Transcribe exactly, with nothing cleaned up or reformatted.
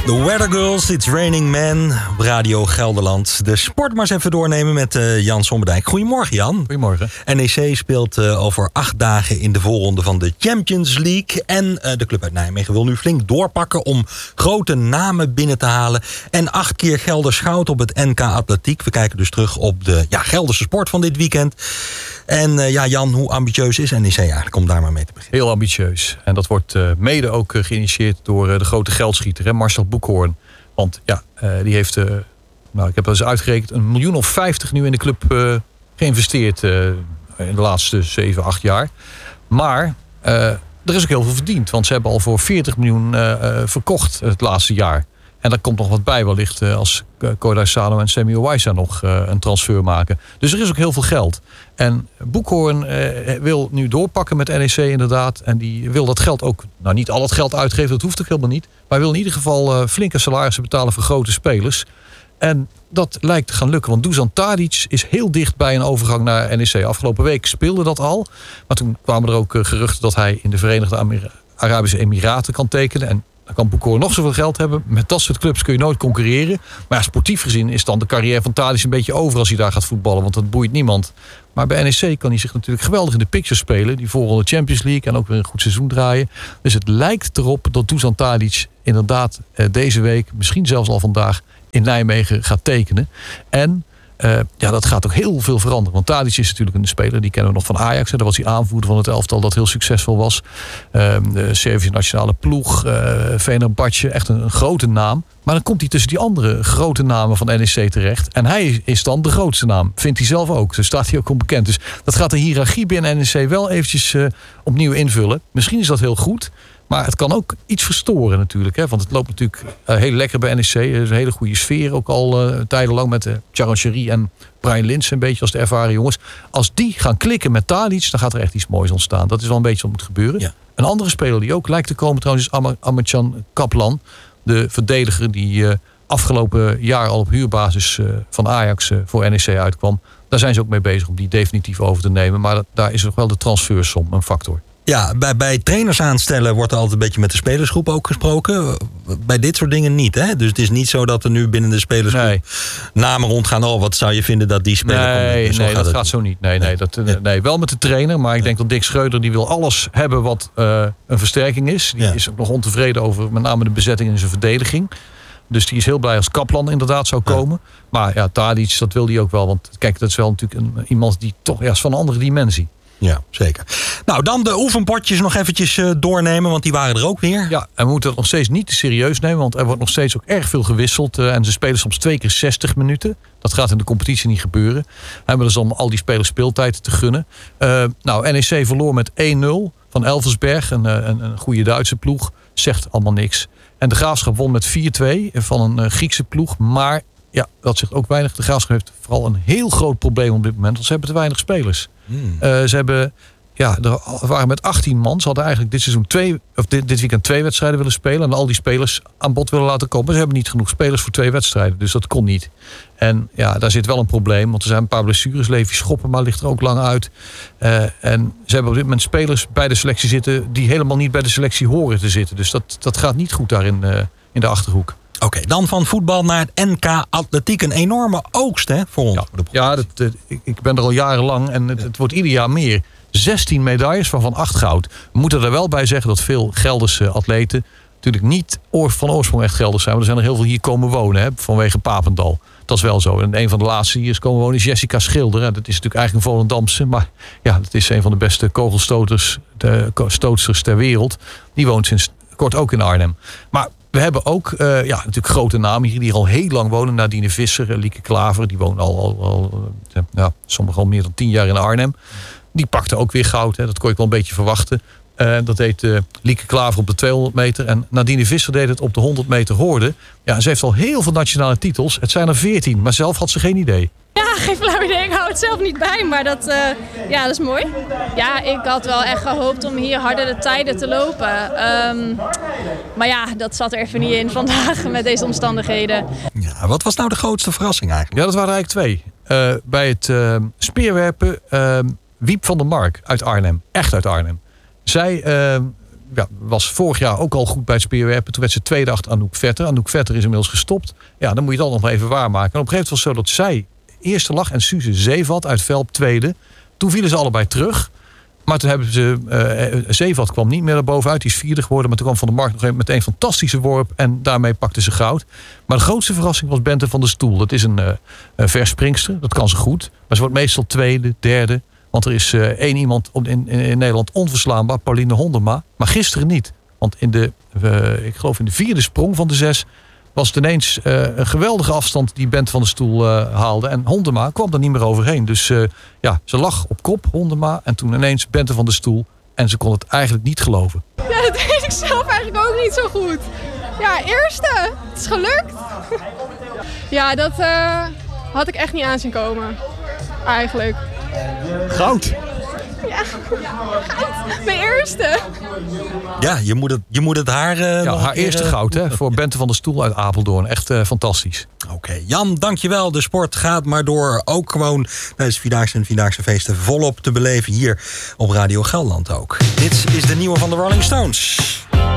The Weather Girls, It's Raining Men, op Radio Gelderland. De sport maar eens even doornemen met uh, Jan Sommerdijk. Goedemorgen, Jan. Goedemorgen. N E C speelt uh, over acht dagen in de voorronde van de Champions League. En uh, de club uit Nijmegen wil nu flink doorpakken om grote namen binnen te halen. En acht keer Gelders goud op het N K Atletiek. We kijken dus terug op de ja, Gelderse sport van dit weekend. En uh, ja, Jan, hoe ambitieus is N E C eigenlijk om daar maar mee te beginnen? Heel ambitieus. En dat wordt uh, mede ook uh, geïnitieerd door uh, de grote geldschieter, hè, Marcel Boekhoorn. Want ja, uh, die heeft, uh, nou, ik heb dat eens uitgerekend, een miljoen of vijftig nu in de club uh, geïnvesteerd uh, in de laatste zeven, acht jaar. Maar uh, er is ook heel veel verdiend. Want ze hebben al voor veertig miljoen uh, uh, verkocht het laatste jaar. En daar komt nog wat bij wellicht uh, als Kodai Sano en Sammy Owaisa nog uh, een transfer maken. Dus er is ook heel veel geld. En Boekhoorn uh, wil nu doorpakken met N E C inderdaad. En die wil dat geld ook, nou niet al het geld uitgeven, dat hoeft ook helemaal niet. Maar hij wil in ieder geval uh, flinke salarissen betalen voor grote spelers. En dat lijkt te gaan lukken. Want Dusan Tadic is heel dicht bij een overgang naar N E C. Afgelopen week speelde dat al. Maar toen kwamen er ook uh, geruchten dat hij in de Verenigde Amer- Arabische Emiraten kan tekenen. En dan kan Boekhoorn nog zoveel geld hebben. Met dat soort clubs kun je nooit concurreren. Maar ja, sportief gezien is dan de carrière van Tadic een beetje over als hij daar gaat voetballen. Want dat boeit niemand. Maar bij N E C kan hij zich natuurlijk geweldig in de picture spelen. Die voorronde Champions League en ook weer een goed seizoen draaien. Dus het lijkt erop dat Dusan Tadic inderdaad eh, deze week, misschien zelfs al vandaag, in Nijmegen gaat tekenen. En Uh, ja, dat gaat ook heel veel veranderen. Want Tadic is natuurlijk een speler, die kennen we nog van Ajax. Hè. Dat was hij aanvoerder van het elftal dat heel succesvol was. Uh, de Servische nationale ploeg, uh, Fenerbahce, echt een, een grote naam. Maar dan komt hij tussen die andere grote namen van N E C terecht. En hij is dan de grootste naam. Vindt hij zelf ook. Zo staat hij ook onbekend. Dus dat gaat de hiërarchie binnen N E C wel eventjes uh, opnieuw invullen. Misschien is dat heel goed. Maar het kan ook iets verstoren natuurlijk. Hè? Want het loopt natuurlijk uh, heel lekker bij N E C. Er is een hele goede sfeer. Ook al uh, tijdenlang met uh, Charon Sherry en Brian Lins. Een beetje als de ervaren jongens. Als die gaan klikken met Tadic, dan gaat er echt iets moois ontstaan. Dat is wel een beetje wat moet gebeuren. Ja. Een andere speler die ook lijkt te komen trouwens is Am- Amartjan Kaplan. De verdediger die uh, afgelopen jaar al op huurbasis uh, van Ajax uh, voor N E C uitkwam. Daar zijn ze ook mee bezig om die definitief over te nemen. Maar dat, daar is nog wel de transfersom een factor. Ja, bij, bij trainers aanstellen wordt er altijd een beetje met de spelersgroep ook gesproken. Bij dit soort dingen niet, hè? Dus het is niet zo dat er nu binnen de spelersgroep nee. namen rondgaan. Oh, wat zou je vinden dat die speler... Nee, komt? nee gaat dat het gaat zo niet. Nee, nee, nee, dat, ja. nee, wel met de trainer. Maar ik ja. denk dat Dick Schreuder die wil alles hebben wat uh, een versterking is. Die ja. is ook nog ontevreden over met name de bezetting in zijn verdediging. Dus die is heel blij als Kaplan inderdaad zou komen. Ja. Maar ja, Tadic, dat wil hij ook wel. Want kijk, dat is wel natuurlijk een, iemand die toch ja, is van een andere dimensie. Ja, zeker. Nou, dan de oefenpotjes nog eventjes uh, doornemen, want die waren er ook weer. Ja, en we moeten het nog steeds niet te serieus nemen, want er wordt nog steeds ook erg veel gewisseld. Uh, en ze spelen soms twee keer zestig minuten. Dat gaat in de competitie niet gebeuren. We hebben dus om al die spelers speeltijd te gunnen. Uh, nou, N E C verloor met één nul van Elversberg, een, een, een goede Duitse ploeg. Zegt allemaal niks. En de Graafschap won met vier twee van een uh, Griekse ploeg, maar ja, dat zegt ook weinig. De Graafschap heeft vooral een heel groot probleem op dit moment, want ze hebben te weinig spelers. Hmm. Uh, ze hebben, ja, er waren met achttien man. Ze hadden eigenlijk dit seizoen twee, of dit, dit weekend twee wedstrijden willen spelen. En al die spelers aan bod willen laten komen. Ze hebben niet genoeg spelers voor twee wedstrijden. Dus dat kon niet. En ja, daar zit wel een probleem. Want er zijn een paar blessures. Levi Schoppen, maar ligt er ook lang uit. Uh, en ze hebben op dit moment spelers bij de selectie zitten die helemaal niet bij de selectie horen te zitten. Dus dat, dat gaat niet goed daar in, uh, in de Achterhoek. Oké, okay, dan van voetbal naar het N K Atletiek. Een enorme oogst, hè, voor ons. Ja, ja dat, dat, ik ben er al jarenlang en het, het wordt ieder jaar meer. zestien medailles, waarvan acht goud. We moeten er wel bij zeggen dat veel Gelderse atleten natuurlijk niet van oorsprong echt Gelders zijn. Maar er zijn er heel veel hier komen wonen, hè, vanwege Papendal. Dat is wel zo. En een van de laatste hier is komen wonen is Jessica Schilder. Hè. Dat is natuurlijk eigenlijk een Volendamse. Maar ja, dat is een van de beste kogelstoters, de stootsters ter wereld. Die woont sinds kort ook in Arnhem. Maar we hebben ook uh, ja, natuurlijk grote namen hier die al heel lang wonen. Nadine Visser, Lieke Klaver, die wonen al, al, al ja, sommigen al meer dan tien jaar in Arnhem. Die pakte ook weer goud, hè. Dat kon ik wel een beetje verwachten. Uh, dat deed uh, Lieke Klaver op de tweehonderd meter. En Nadine Visser deed het op de honderd meter hoorde. Ja, ze heeft al heel veel nationale titels. Het zijn er veertien, maar zelf had ze geen idee. Ja, geen flauw idee. Ik hou het zelf niet bij, maar dat, uh, ja, dat is mooi. Ja, ik had wel echt gehoopt om hier harder de tijden te lopen. Um, maar ja, dat zat er even niet in vandaag met deze omstandigheden. Ja, wat was nou de grootste verrassing eigenlijk? Ja, dat waren er eigenlijk twee. Uh, bij het uh, speerwerpen uh, Wiep van der Mark uit Arnhem. Echt uit Arnhem. Zij uh, ja, was vorig jaar ook al goed bij het speerwerpen. Toen werd ze tweede achter Anouk Vetter. Anouk Vetter is inmiddels gestopt. Ja, dan moet je het al nog maar even waarmaken. En op een gegeven moment was het zo dat zij eerste lag en Suze Zeevat uit Velp tweede. Toen vielen ze allebei terug. Maar toen hebben ze... Uh, Zeevat kwam niet meer erbovenuit. Die is vierde geworden. Maar toen kwam Van der Markt nog even met een fantastische worp. En daarmee pakte ze goud. Maar de grootste verrassing was Bente van der Stoel. Dat is een, uh, een verspringster. Dat kan ze goed. Maar ze wordt meestal tweede, derde. Want er is uh, één iemand in, in, in Nederland onverslaanbaar. Pauline Hondema. Maar gisteren niet. Want in de, uh, ik geloof in de vierde sprong van de zes... was het ineens uh, een geweldige afstand die Bente van der Stoel uh, haalde. En Hondema kwam er niet meer overheen. Dus uh, ja, ze lag op kop, Hondema. En toen ineens Bente van der Stoel. En ze kon het eigenlijk niet geloven. Ja, dat weet ik zelf eigenlijk ook niet zo goed. Ja, eerste. Het is gelukt. Ja, dat uh, had ik echt niet aan zien komen. Eigenlijk. Goud. Ja, goud. Mijn eerste. Ja, je moet het, je moet het haar... Uh, ja, haar eerste goud hè, voor Bente van der Stoel uit Apeldoorn. Echt uh, fantastisch. Oké, okay. Jan, dankjewel. De sport gaat maar door. Ook gewoon tijdens Vierdaagse en Vierdaagse feesten volop te beleven hier op Radio Gelderland ook. Dit is de nieuwe van de Rolling Stones.